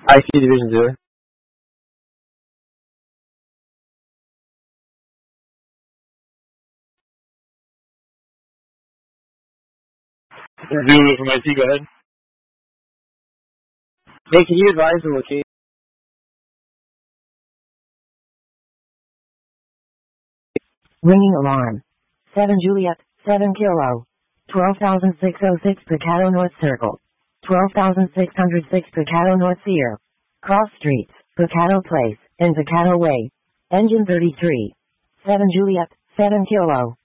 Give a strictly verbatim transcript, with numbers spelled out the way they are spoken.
I C Division Zero. Zulu from I T, go ahead. Hey, can you advise the location? Ringing alarm. seven Juliet, seven Kilo. twelve thousand six hundred six Picado North Circle. twelve thousand six hundred six Picado North Sear. Cross Streets, Picado Place, and Picado Way. Engine thirty-three. seven Juliet, seven Kilo.